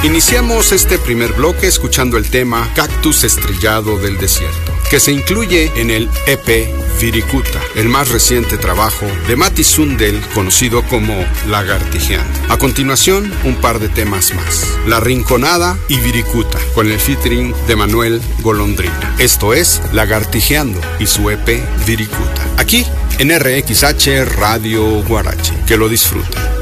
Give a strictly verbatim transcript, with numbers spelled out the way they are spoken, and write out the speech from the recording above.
Iniciamos este primer bloque escuchando el tema Cactus Estrellado del Desierto, que se incluye en el E P Virikuta, el más reciente trabajo de Mati Sundel, conocido como Lagartijeando. A continuación, un par de temas más: La Rinconada y Virikuta, con el featuring de Manuel Golondrina. Esto es Lagartijeando y su E P Virikuta, aquí en R X H Radio Guarachi. Que lo disfruten.